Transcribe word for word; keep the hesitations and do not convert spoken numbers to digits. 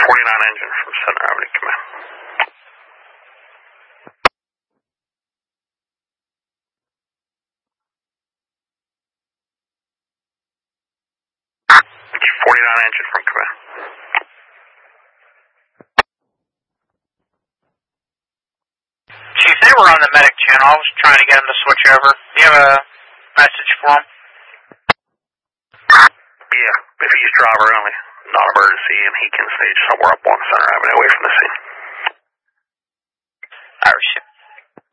forty-nine engine from Center Avenue, come in. forty-nine engine from command. Chief, they were on the medic channel. I was trying to get them to switch over. Do you have a message for them? Yeah, if he's driver only, not emergency, and he can stay somewhere up on Center Avenue away from the scene.